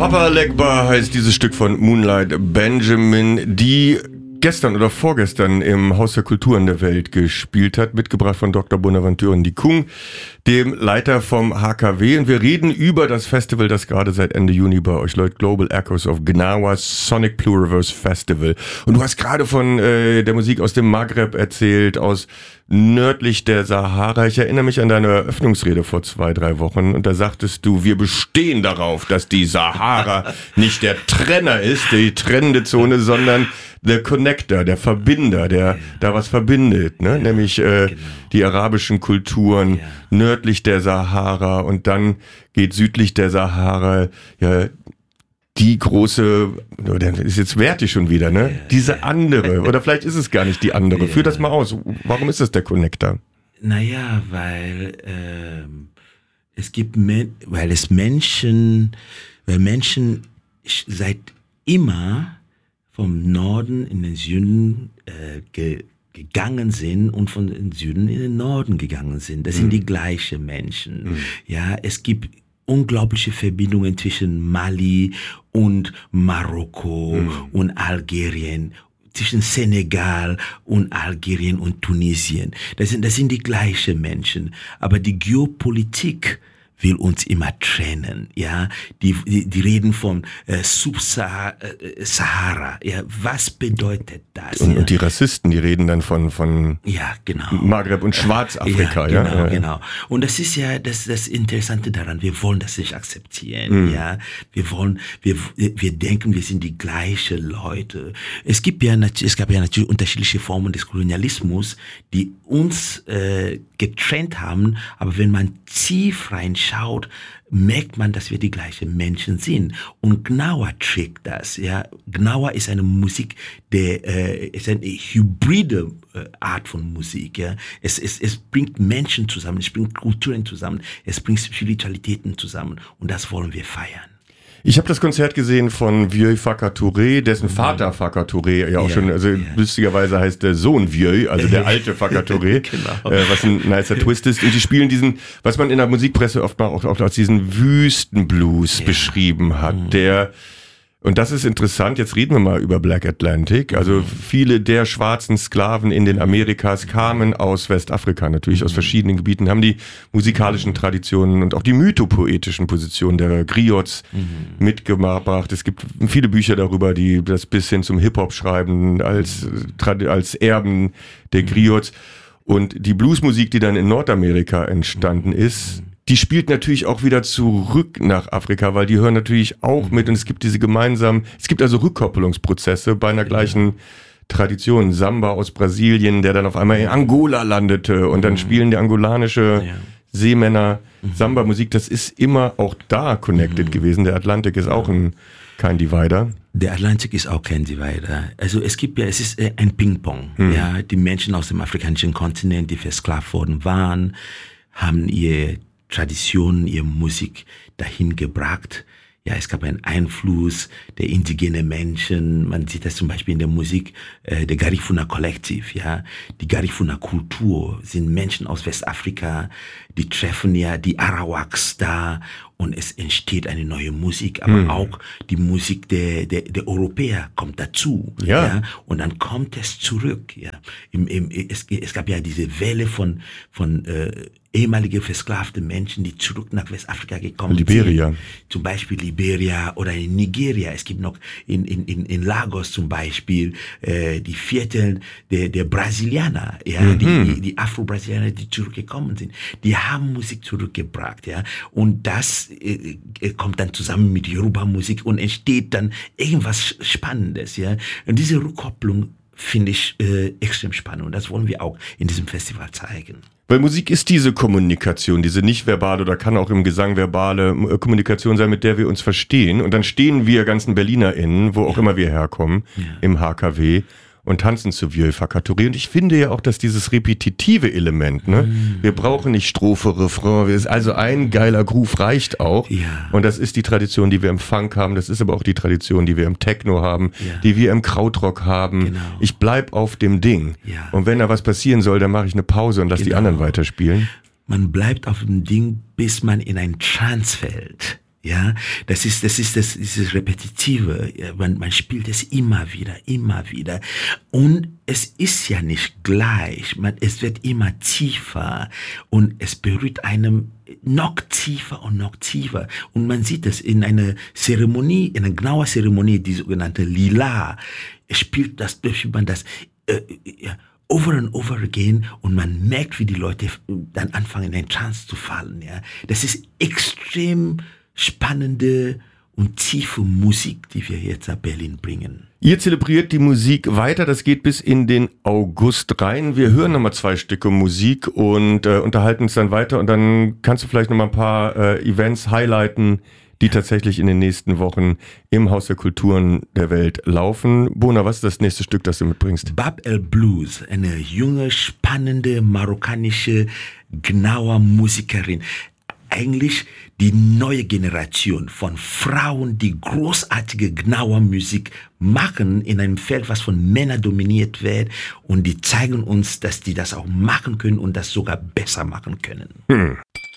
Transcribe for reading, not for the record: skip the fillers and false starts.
Papa Legba heißt dieses Stück von Moonlight Benjamin, die gestern oder vorgestern im Haus der Kulturen der Welt gespielt hat, mitgebracht von Dr. Bonaventure Ndikung, dem Leiter vom HKW. Und wir reden über das Festival, das gerade seit Ende Juni bei euch läuft, Global Echoes of Gnawa Sonic Pluriverse Festival. Und du hast gerade von der Musik aus dem Maghreb erzählt, aus nördlich der Sahara. Ich erinnere mich an deine Eröffnungsrede vor 2-3 Wochen und da sagtest du, wir bestehen darauf, dass die Sahara nicht der Trenner ist, die trennende Zone, sondern der Connector, der Verbinder, der da was verbindet, ne? Nämlich die arabischen Kulturen nördlich der Sahara und dann geht südlich der Sahara die große, das ist jetzt wertig schon wieder, ne? Diese andere, oder vielleicht ist es gar nicht die andere. Führ das mal aus. Warum ist das der Connector? Naja, weil Menschen seit immer vom Norden in den Süden gegangen sind und von den Süden in den Norden gegangen sind. Das sind die gleichen Menschen. Ja, es gibt unglaubliche Verbindungen zwischen Mali und Marokko und Algerien, zwischen Senegal und Algerien und Tunesien. Das sind die gleichen Menschen. Aber die Geopolitik will uns immer trennen, ja. Die reden von Sahara, ja. Was bedeutet das? Und die Rassisten, die reden dann von Maghreb und Schwarzafrika, Genau. Und das ist ja das Interessante daran. Wir wollen das nicht akzeptieren, ja. Wir denken, wir sind die gleichen Leute. Es gab ja natürlich unterschiedliche Formen des Kolonialismus, die uns getrennt haben, aber wenn man tief reinschaut, merkt man, dass wir die gleichen Menschen sind. Und Gnawa trägt das. Ja, Gnawa ist eine Musik, ist eine hybride Art von Musik. Ja, es bringt Menschen zusammen, es bringt Kulturen zusammen, es bringt Spiritualitäten zusammen. Und das wollen wir feiern. Ich habe das Konzert gesehen von Vieux Faka Touré, dessen Vater Faka Touré ja auch schon, also lustigerweise heißt der Sohn Vieux, also der alte Faka Touré, genau. Was ein nicer Twist ist. Und die spielen diesen, was man in der Musikpresse oft mal auch als diesen Wüstenblues beschrieben hat, und das ist interessant, jetzt reden wir mal über Black Atlantic. Also viele der schwarzen Sklaven in den Amerikas kamen aus Westafrika, natürlich aus verschiedenen Gebieten, haben die musikalischen Traditionen und auch die mythopoetischen Positionen der Griots mitgebracht. Es gibt viele Bücher darüber, die das bis hin zum Hip-Hop schreiben, als Erben der Griots. Und die Bluesmusik, die dann in Nordamerika entstanden ist, die spielt natürlich auch wieder zurück nach Afrika, weil die hören natürlich auch mit und es gibt also Rückkoppelungsprozesse bei einer gleichen Tradition. Samba aus Brasilien, der dann auf einmal in Angola landete und dann spielen die angolanische Seemänner Samba-Musik. Das ist immer auch da connected gewesen. Der Atlantik ist auch kein Divider. Der Atlantik ist auch kein Divider. Also es ist ein Ping-Pong. Ja, die Menschen aus dem afrikanischen Kontinent, die versklavt worden waren, haben ihre Traditionen, ihre Musik dahin gebracht. Ja, es gab einen Einfluss der indigenen Menschen. Man sieht das zum Beispiel in der Musik der Garifuna Kollektiv. Ja, die Garifuna Kultur sind Menschen aus Westafrika, die treffen ja die Arawaks da und es entsteht eine neue Musik, aber auch die Musik der Europäer kommt dazu. Ja, und dann kommt es zurück. Ja, es gab ja diese Welle von ehemalige versklavte Menschen, die zurück nach Westafrika gekommen sind. Zum Beispiel Liberia oder in Nigeria. Es gibt noch in Lagos zum Beispiel die Viertel der Brasilianer, die Afro-Brasilianer, die zurückgekommen sind. Die haben Musik zurückgebracht, ja. Und das kommt dann zusammen mit Yoruba-Musik und entsteht dann irgendwas Spannendes, ja. Und diese Rückkopplung finde ich extrem spannend und das wollen wir auch in diesem Festival zeigen. Weil Musik ist diese Kommunikation, diese nicht-verbale oder kann auch im Gesang verbale Kommunikation sein, mit der wir uns verstehen. Und dann stehen wir ganzen BerlinerInnen, wo auch immer wir herkommen, im HKW und tanzen zu Vieux Faka Touré. Und ich finde ja auch, dass dieses repetitive Element, ne, wir brauchen nicht Strophe, Refrain, also ein geiler Groove reicht auch. Ja. Und das ist die Tradition, die wir im Funk haben, das ist aber auch die Tradition, die wir im Techno haben, die wir im Krautrock haben. Genau. Ich bleib auf dem Ding. Ja. Und wenn da was passieren soll, dann mache ich eine Pause und lass die anderen weiterspielen. Man bleibt auf dem Ding, bis man in ein Trance fällt. Ja, das ist dieses Repetitive. Man spielt es immer wieder. Und es ist ja nicht gleich. Es wird immer tiefer und es berührt einem noch tiefer. Und man sieht es in einer Zeremonie, in einer genauen Zeremonie, die sogenannte Lila. Es spielt das, man das, over and over again und man merkt, wie die Leute dann anfangen, in einen Trance zu fallen. Ja. Das ist extrem spannende und tiefe Musik, die wir jetzt nach Berlin bringen. Ihr zelebriert die Musik weiter, das geht bis in den August rein. Wir hören nochmal 2 Stücke Musik und unterhalten uns dann weiter und dann kannst du vielleicht nochmal ein paar Events highlighten, die tatsächlich in den nächsten Wochen im Haus der Kulturen der Welt laufen. Bona, was ist das nächste Stück, das du mitbringst? Bab El Blues, eine junge, spannende, marokkanische, genaue Musikerin. Eigentlich die neue Generation von Frauen, die großartige, genaue Musik machen in einem Feld, was von Männern dominiert wird. Und die zeigen uns, dass die das auch machen können und das sogar besser machen können.